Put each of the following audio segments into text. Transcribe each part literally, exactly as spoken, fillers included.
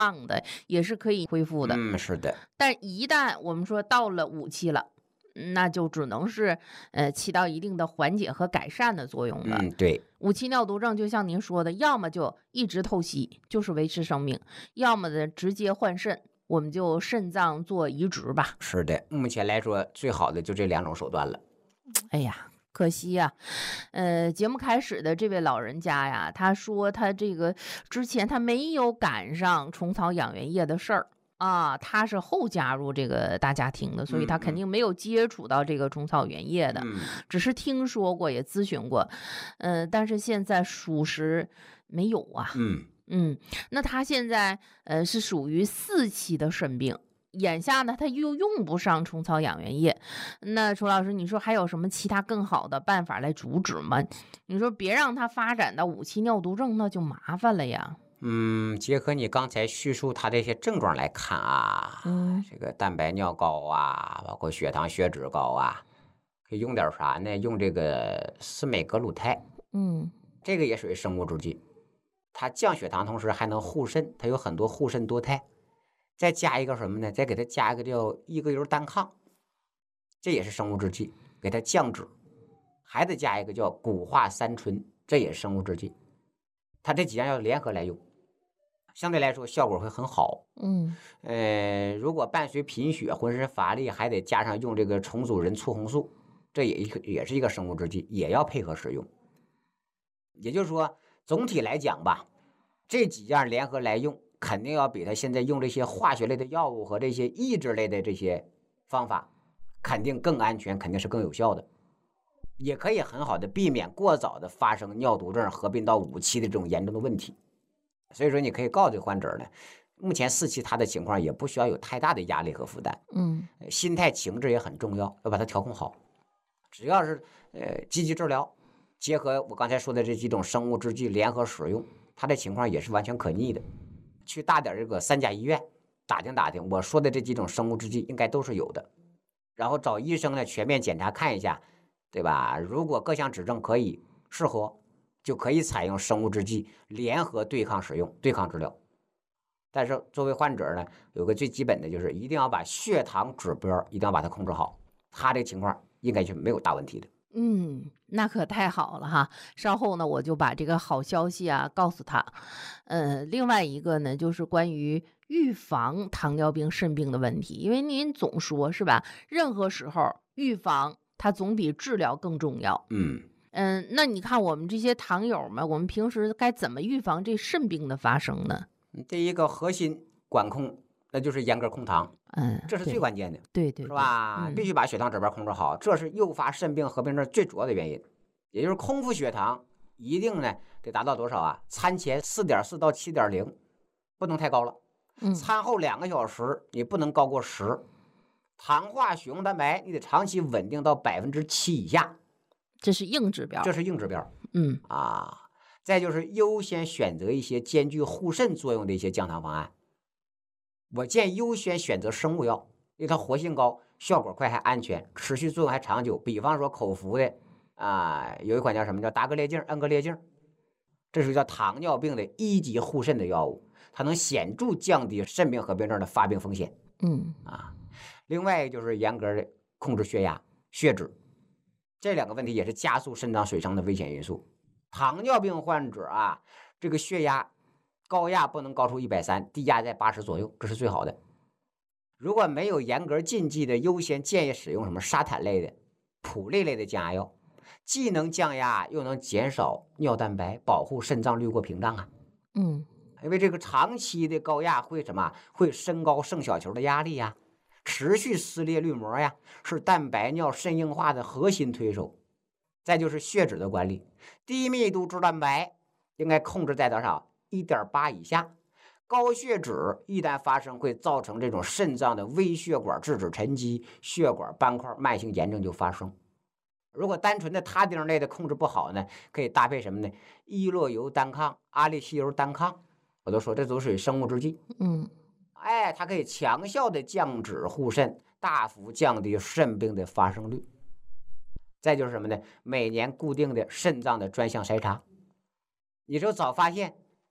棒的，也是可以恢复的。 嗯，是的。 但一旦我们说到了五期了，那就只能是呃起到一定的缓解和改善的作用了。 嗯，对。 五期尿毒症就像您说的，要么就一直透析，就是维持生命；要么的直接换肾，我们就肾脏做移植吧。 是的，目前来说最好的就这两种手段了。 哎呀。可惜呀、啊，呃，节目开始的这位老人家呀，他说他这个之前他没有赶上虫草养元液的事儿啊，他是后加入这个大家庭的，所以他肯定没有接触到这个虫草元液的， 嗯、 只是听说过也咨询过，呃，但是现在属实没有啊。 嗯嗯，那他现在呃是属于四期的肾病。眼下呢，他又用不上虫草养元液，那楚老师，你说还有什么其他更好的办法来阻止吗？你说别让他发展到五期尿毒症，那就麻烦了呀。 嗯，结合你刚才叙述他这些症状来看啊， 嗯， 这个蛋白尿高啊，包括血糖血脂高啊，可以用点啥呢？用这个司美格鲁肽， 嗯， 这个也属于生物制剂，它降血糖同时还能护肾，它有很多护肾多肽。再加一个什么呢？再给它加一个叫异格油单抗，这也是生物制剂，给它降脂。还得加一个叫谷化三醇，这也是生物制剂。它这几样要联合来用，相对来说效果会很好。 嗯， 呃，如果伴随贫血、浑身乏力，还得加上用这个重组人促红素，这也也是一个生物制剂，也要配合使用。也就是说，总体来讲吧，这几样联合来用，肯定要比他现在用这些化学类的药物和这些抑制类的这些方法，肯定更安全，肯定是更有效的，也可以很好的避免过早的发生尿毒症合并到五期的这种严重的问题。所以说，你可以告诉患者呢，目前四期他的情况也不需要有太大的压力和负担， 嗯， 心态情志也很重要，要把它调控好。只要是呃积极治疗，结合我刚才说的这几种生物制剂联合使用，他的情况也是完全可逆的。去大点这个三甲医院打听打听，我说的这几种生物制剂应该都是有的，然后找医生呢全面检查看一下，对吧？如果各项指征可以适合，就可以采用生物制剂联合对抗使用、对抗治疗。但是作为患者呢，有个最基本的就是一定要把血糖指标一定要把它控制好，他这个情况应该就没有大问题的。 嗯，那可太好了哈！稍后呢，我就把这个好消息啊告诉他。呃，另外一个呢，就是关于预防糖尿病肾病的问题，因为您总说是吧，任何时候预防它总比治疗更重要。 嗯嗯，那你看我们这些糖友们，我们平时该怎么预防这肾病的发生呢？ 第一个核心管控，那就是严格控糖， 嗯， 这是最关键的， 对对， 是吧？ 嗯、 必须把血糖指标控制好，这是诱发肾病合并症最主要的原因。也就是空腹血糖一定呢得达到多少啊？餐前四点四到七点零，不能太高了。 嗯， 餐后两个小时你不能高过十。糖化血红蛋白你得长期稳定到百分之七以下， 这是硬指标。 这是硬指标。 嗯啊。再就是优先选择一些兼具护肾作用的一些降糖方案。我建议优先选择生物药，因为它活性高，效果快还安全，持续作用还长久。比方说口服的啊，有一款叫什么叫达格列净、恩格列净，这是叫糖尿病的一级护肾的药物，它能显著降低肾病合并症的发病风险。 嗯啊，另外就是严格的控制血压、血脂，这两个问题也是加速肾脏水伤的危险因素。糖尿病患者啊，这个血压高压不能高出一百三十，低压在八十左右，这是最好的。如果没有严格禁忌的，优先建议使用什么沙坦类的、普类类的降压药，既能降压又能减少尿蛋白，保护肾脏滤过屏障啊。 嗯， 因为这个长期的高压会什么？会升高肾小球的压力呀，持续撕裂滤膜呀，是蛋白尿肾硬化的核心推手。再就是血脂的管理，低密度脂蛋白应该控制在多少？ 一点八 以下。高血脂一旦发生，会造成这种肾脏的微血管质脂沉积、血管斑块、慢性炎症就发生。如果单纯的他汀类的控制不好呢，可以搭配什么呢？伊洛油单抗、阿利西油单抗，我都说这都属于生物制剂。 嗯， 哎，它可以强效的降脂护肾，大幅降低肾病的发生率。再就是什么呢？每年固定的肾脏的专项筛查，你只有早发现，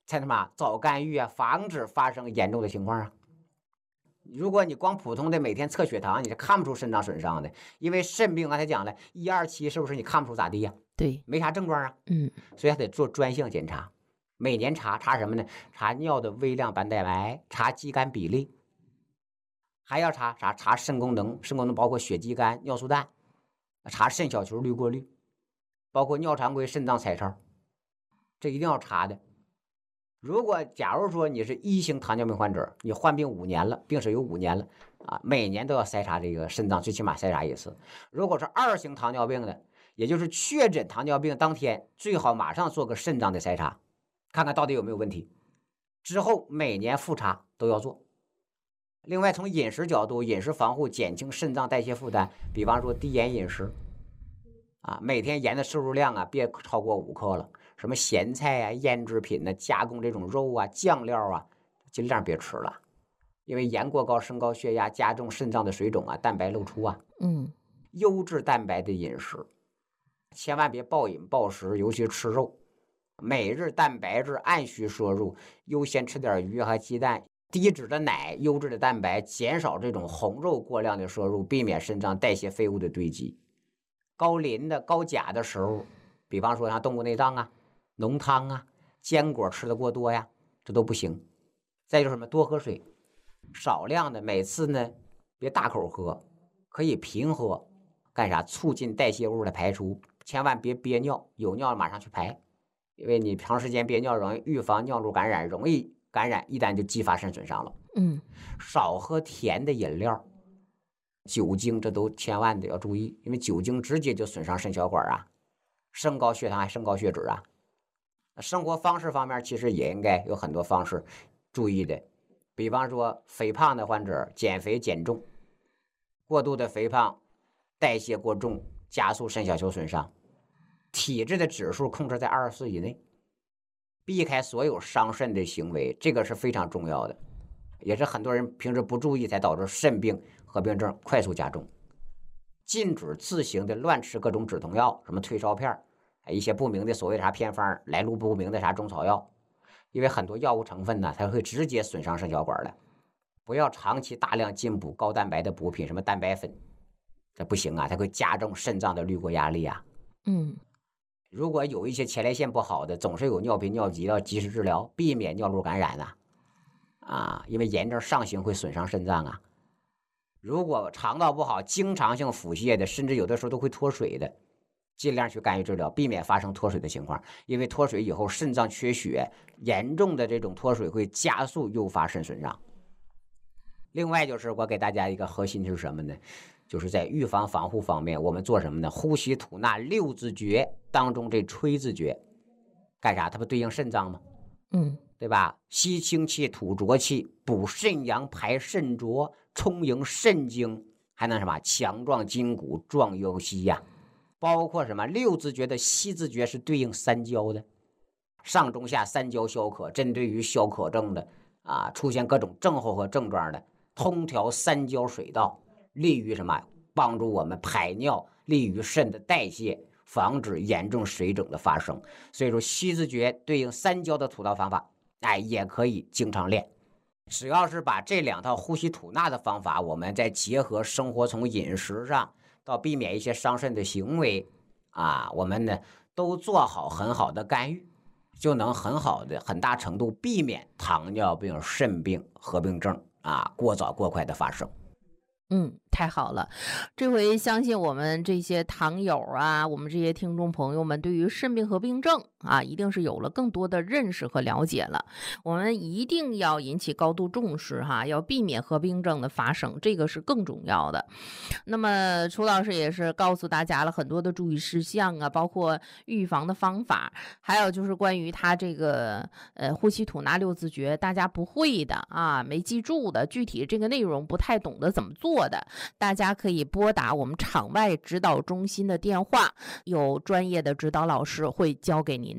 才他妈早干预啊，防止发生严重的情况啊。如果你光普通的每天测血糖，你是看不出肾脏损伤的，因为肾病刚才讲了一二期，是不是你看不出咋地呀、啊？ 对， 没啥症状啊。 嗯， 所以还得做专项检查，每年查查什么呢？查尿的微量白蛋白，查肌酐比例，还要查查查肾功能，肾功能包括血肌酐、尿素氮，查肾小球滤过率，包括尿常规、肾脏彩超，这一定要查的。如果假如说你是一型糖尿病患者，你患病五年了，病史有五年了啊，每年都要筛查这个肾脏，最起码筛查一次。如果是二型糖尿病的，也就是确诊糖尿病当天，最好马上做个肾脏的筛查，看看到底有没有问题。之后每年复查都要做。另外，从饮食角度，饮食防护减轻肾脏代谢负担，比方说低盐饮食啊，每天盐的摄入量啊别超过五克了。什么咸菜啊、腌制品呢、加工这种肉啊、酱料啊，尽量别吃了，因为盐过高升高血压，加重肾脏的水肿啊、蛋白漏出啊。 嗯， 优质蛋白的饮食，千万别暴饮暴食，尤其吃肉。每日蛋白质按需摄入，优先吃点鱼和鸡蛋，低脂的奶、优质的蛋白，减少这种红肉过量的摄入，避免肾脏代谢废物的堆积。高磷的、高钾的食物，比方说像动物内脏啊、浓汤啊、坚果吃的过多呀，这都不行。再就是什么，多喝水，少量的，每次呢别大口喝，可以频喝。干啥？促进代谢物的排出，千万别憋尿，有尿马上去排，因为你长时间憋尿容易预防尿路感染，容易感染，一旦就激发肾损伤了。 嗯， 少喝甜的饮料，酒精这都千万的要注意，因为酒精直接就损伤肾小管啊，升高血糖还升高血脂啊。生活方式方面其实也应该有很多方式注意的，比方说肥胖的患者减肥减重，过度的肥胖代谢过重，加速肾小球损伤，体质的指数控制在二十四以内，避开所有伤肾的行为，这个是非常重要的，也是很多人平时不注意才导致肾病合并症快速加重。禁止自行的乱吃各种止痛药，什么退烧片，一些不明的所谓的啥偏方，来路不明的啥中草药，因为很多药物成分呢，它会直接损伤肾小管的。不要长期大量进补高蛋白的补品，什么蛋白粉，这不行啊，它会加重肾脏的滤过压力啊。 嗯， 如果有一些前列腺不好的，总是有尿频尿急，要及时治疗，避免尿路感染啊。啊，因为炎症上行会损伤肾脏啊。如果肠道不好，经常性腹泻的，甚至有的时候都会脱水的，尽量去干预治疗，避免发生脱水的情况。因为脱水以后肾脏缺血，严重的这种脱水会加速诱发肾损伤。另外就是我给大家一个核心是什么呢？就是在预防防护方面，我们做什么呢？呼吸吐纳六字诀当中这吹字诀干啥？它不对应肾脏吗？ 嗯， 对吧？吸清气，吐浊气，补肾阳，排肾浊，充盈肾精，还能什么？强壮筋骨，壮腰膝呀。包括什么？六字诀的吸字诀是对应三焦的，上中下三焦消渴，针对于消渴症的啊，出现各种症候和症状的，通调三焦水道，利于什么？帮助我们排尿，利于肾的代谢，防止严重水肿的发生。所以说吸字诀对应三焦的吐纳方法，哎，也可以经常练。只要是把这两套呼吸吐纳的方法，我们再结合生活从饮食上到避免一些伤肾的行为啊，我们呢都做好很好的干预，就能很好的很大程度避免糖尿病、肾病合并症啊过早过快的发生。 嗯，太好了，这回相信我们这些糖友啊，我们这些听众朋友们对于肾病合并症啊，一定是有了更多的认识和了解了。我们一定要引起高度重视哈，要避免合并症的发生，这个是更重要的。那么楚老师也是告诉大家了很多的注意事项啊，包括预防的方法，还有就是关于他这个呃呼吸吐纳六字诀，大家不会的啊，没记住的，具体这个内容不太懂得怎么做的，大家可以拨打我们场外指导中心的电话，有专业的指导老师会教给您的。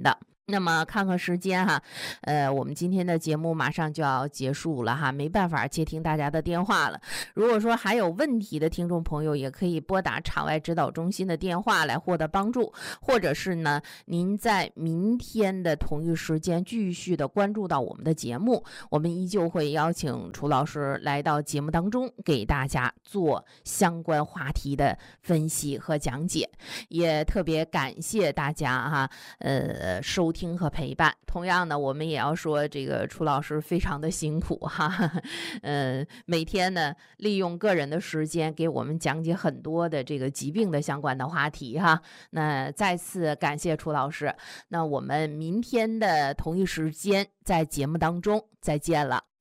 那么看看时间哈，呃，我们今天的节目马上就要结束了哈，没办法接听大家的电话了。如果说还有问题的听众朋友，也可以拨打场外指导中心的电话来获得帮助，或者是呢，您在明天的同一时间继续的关注到我们的节目，我们依旧会邀请楚老师来到节目当中，给大家做相关话题的分析和讲解。也特别感谢大家哈，呃，收听和陪伴。同样呢，我们也要说这个楚老师非常的辛苦哈，呃，每天呢利用个人的时间给我们讲解很多的这个疾病的相关的话题哈。那再次感谢楚老师，那我们明天的同一时间在节目当中再见了。